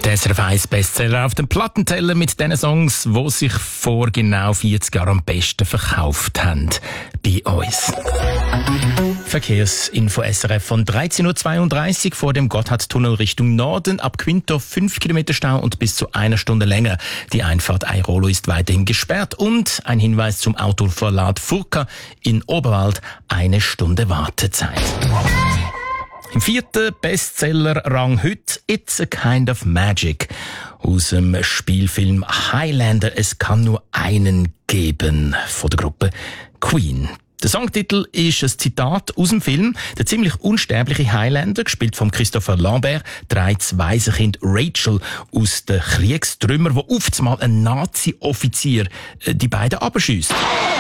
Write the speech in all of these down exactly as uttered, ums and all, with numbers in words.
Der S R F eins Bestseller auf dem Plattenteller mit den Songs, die sich vor genau vierzig Jahren am besten verkauft haben bei uns. Verkehrsinfo S R F von dreizehn Uhr zweiunddreißig vor dem Gotthardtunnel Richtung Norden. Ab Quinto fünf Kilometer Stau und bis zu einer Stunde länger. Die Einfahrt Airolo ist weiterhin gesperrt. Und ein Hinweis zum Autoverlad Furka in Oberwald. Eine Stunde Wartezeit. Im vierten Bestseller-Rang heute «It's a Kind of Magic» aus dem Spielfilm Highlander. Es kann nur einen geben von der Gruppe Queen. Der Songtitel ist ein Zitat aus dem Film. Der ziemlich unsterbliche Highlander, gespielt von Christopher Lambert, trägt das Waisenkind Rachel aus den Kriegstrümmern, wo oftmals ein Nazi-Offizier die beiden abschießt.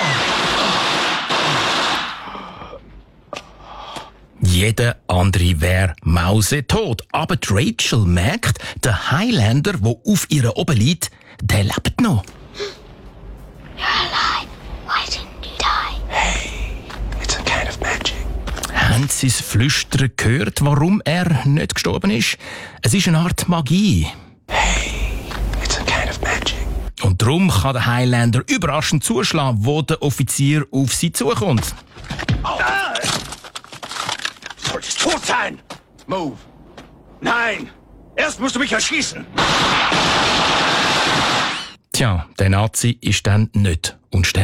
Jeder andere wäre mausetot. Aber die Rachel merkt, der Highlander, der auf ihr oben liegt, der lebt noch. You're alive. Why didn't you die? Hey, it's a kind of magic. Haben Sie das Flüstern gehört, warum er nicht gestorben ist? Es ist eine Art Magie. Hey, it's a kind of magic. Und darum kann der Highlander überraschend zuschlagen, wo der Offizier auf sie zukommt. Oh. Ah! Solltest tot sein! Move! Nein! Erst musst du mich erschießen! Tja, der Nazi ist dann nicht unsterblich.